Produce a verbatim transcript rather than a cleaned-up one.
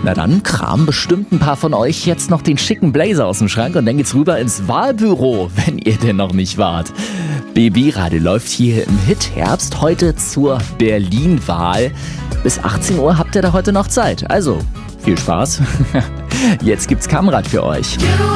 Na dann kramen bestimmt ein paar von euch jetzt noch den schicken Blazer aus dem Schrank und dann geht's rüber ins Wahlbüro, wenn ihr denn noch nicht wart. B B-Radio läuft hier im Hit-Herbst heute zur Berlin-Wahl. Bis achtzehn Uhr habt ihr da heute noch Zeit. Also, viel Spaß. Jetzt gibt's Kamerad für euch.